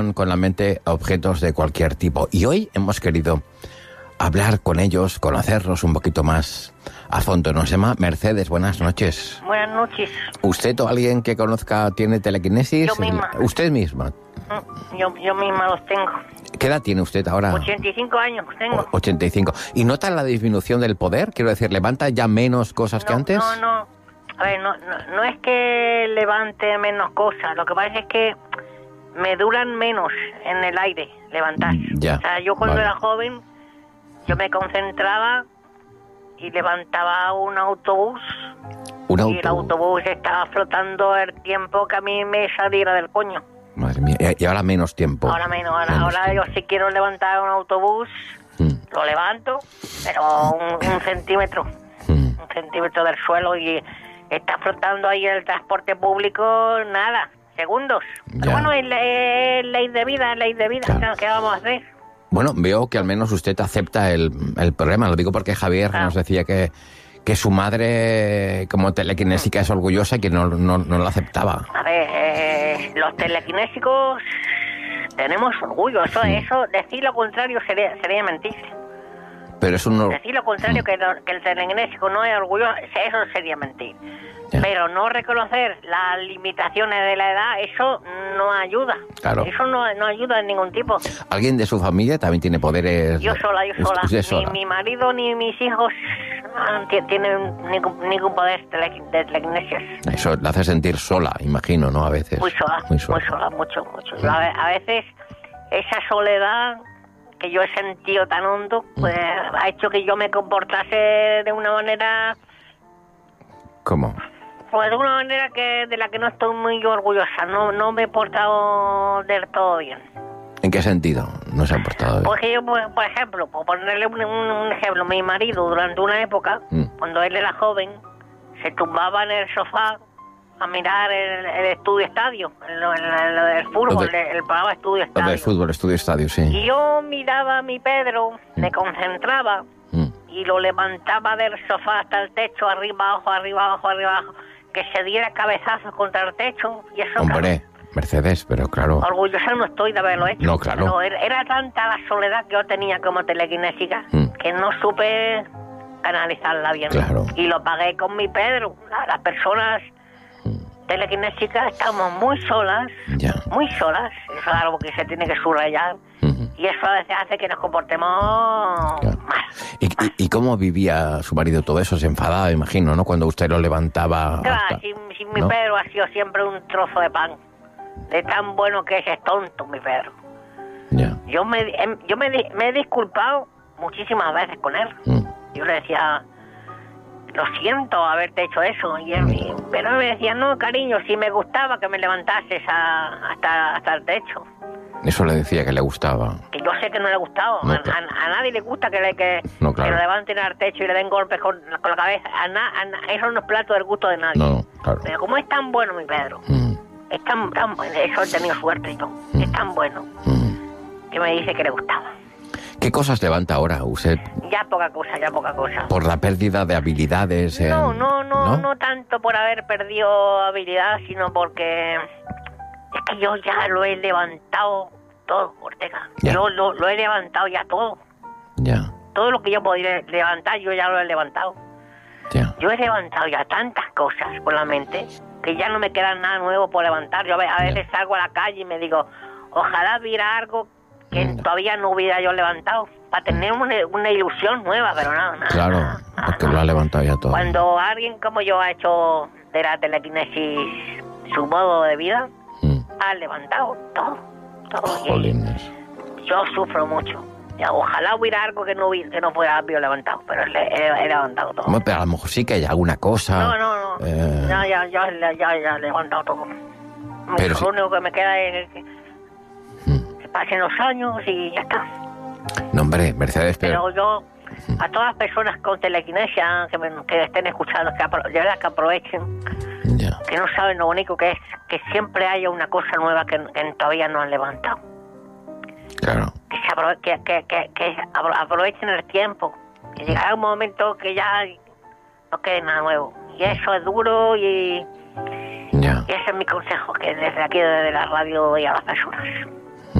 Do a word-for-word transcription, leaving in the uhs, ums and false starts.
con la mente objetos de cualquier tipo. Y hoy hemos querido hablar con ellos, conocerlos un poquito más a fondo. Nos llama Mercedes. Buenas noches. Buenas noches. ¿Usted o alguien que conozca tiene telequinesis? Yo misma. ¿Usted misma? Yo, yo misma los tengo. ¿Qué edad tiene usted ahora? ochenta y cinco años tengo. O- ochenta y cinco. ¿Y nota la disminución del poder? Quiero decir, ¿levanta ya menos cosas no, que antes? No, no. A ver, no, no, no es que levante menos cosas. Lo que pasa es que me duran menos en el aire levantar. Ya, o sea, yo cuando vale. era joven, yo me concentraba y levantaba un autobús. Un Y autobús. el autobús estaba flotando el tiempo que a mí me saliera del coño. Madre mía. Y ahora menos tiempo. Ahora menos. Ahora, Menos ahora yo tiempo. si quiero levantar un autobús, Mm, lo levanto, pero un, un centímetro. mm. un centímetro del suelo y está flotando ahí el transporte público, nada, segundos. Ya. Pero bueno, es le- es ley de vida, es ley de vida, Claro. ¿qué vamos a hacer? Bueno, veo que al menos usted acepta el, el problema. Lo digo porque Javier Ah. nos decía que, que su madre, como telequinésica, es orgullosa y que no, no, no lo aceptaba. A ver, eh, los telequinésicos tenemos orgullo, eso, Sí. eso decir lo contrario sería, sería mentir. Pero es un... Decir lo contrario, que, lo- que el telequinésico no es orgulloso, eso sería mentir. Ya. Pero no reconocer las limitaciones de la edad, eso no ayuda. Claro. Eso no, no ayuda en ningún tipo. ¿Alguien de su familia también tiene poderes? Yo sola, yo Usted- sola. usted Ni sola. mi marido ni mis hijos ah, ti- tienen ningún, ningún poder tele- de telequinesis. Eso le hace sentir sola, imagino, ¿no? A veces. Muy sola, Muy muy sola. sola, mucho, mucho. Yo a, ve- a veces esa soledad que yo he sentido tan hondo, pues ha hecho que yo me comportase de una manera, ¿Cómo? pues de una manera que de la que no estoy muy orgullosa. No, no me he portado del todo bien. ¿En qué sentido no se ha portado bien? Porque yo, pues, por ejemplo, por ponerle un, un- un ejemplo, mi marido durante una época, Mm. cuando él era joven, se tumbaba en el sofá a mirar el, el estudio estadio, el, el- el- el fútbol, Lo de- el, el programa estudio Lo estadio. del fútbol, estudio estadio, sí. Y yo miraba a mi Pedro, me concentraba Mm. y lo levantaba del sofá hasta el techo, arriba, abajo, arriba, abajo, arriba, abajo, que se diera cabezazos contra el techo y eso. Hombre, Mercedes, pero claro... Claro, orgullosa no estoy de haberlo hecho. No, claro. Pero era, era tanta la soledad que yo tenía como telequinésica Mm. que no supe canalizarla bien. Claro. Y lo pagué con mi Pedro. La- Las personas telequinésicas estamos muy solas, Ya. muy solas. Eso es algo que se tiene que subrayar. Ujú. Y eso a veces hace que nos comportemos Ya. mal. ¿Y, y, y cómo vivía su marido todo eso? Se enfadaba, imagino, ¿no? Cuando usted lo levantaba... Claro, hasta- si, si mi ¿no? Pedro ha sido siempre un trozo de pan. De tan bueno que es, es tonto, mi Pedro. Ya. Yo me, em, yo me, di- me he disculpado muchísimas veces con él. Mm. Yo le decía, lo siento haberte hecho eso. Y él, y- pero él me decía, no, cariño, si me gustaba que me levantases a- hasta, hasta el techo. Eso le decía que le gustaba. Que yo sé que no le gustaba. No, a, claro. a- a nadie le gusta que le que, No, claro. que lo levanten al techo y le den golpes con, con la cabeza. A na- a na- eso no es plato del gusto de nadie. No, no, claro. Pero como es tan bueno, mi Pedro, Mm, es tan, tan bueno, eso he tenido suerte y todo. Mm. Es tan bueno mm. que me dice que le gustaba. ¿Qué cosas levanta ahora usted Ya poca cosa, ya poca cosa. por la pérdida de habilidades? en- No, no, no, no tanto por haber perdido habilidad, sino porque es que yo ya lo he levantado todo, Ortega. Ya. Yo lo, lo he levantado ya todo. Ya, Todo lo que yo podía levantar, yo ya lo he levantado. ya. Yo he levantado ya tantas cosas por la mente que ya no me queda nada nuevo por levantar. Yo a ve- a veces salgo a la calle y me digo, ojalá viera algo que Mm. todavía no hubiera yo levantado, para tener una, una ilusión nueva, pero nada, nada. Claro, nada, nada, porque nada. lo ha levantado ya todo. Cuando alguien como yo ha hecho de la telequinesis su modo de vida, Mm, ha levantado todo, todo. Y jolines. yo sufro mucho. Ya, ojalá hubiera algo que no hubiera, que no fuera haber levantado, pero le- he, he levantado todo. Hombre, pero a lo mejor sí que hay alguna cosa... No, no, no. eh, Ya, ya, ya, ya, ya, ya he levantado todo. Pero Lo sí. único que me queda es que, mm. que pasen los años y ya está. No, hombre, Mercedes, pero... Pero yo, a todas las personas con telequinesia que, me, que estén escuchando, que apro- de verdad que aprovechen, Ya, que no saben lo bonito que es que siempre haya una cosa nueva que, que todavía no han levantado. claro. Que, se aprove- que, que, que, que apro- aprovechen el tiempo. Que llegará un momento que ya no quede nada nuevo. Y eso es duro y, Ya. y ese es mi consejo, que desde aquí, desde la radio, doy a las personas.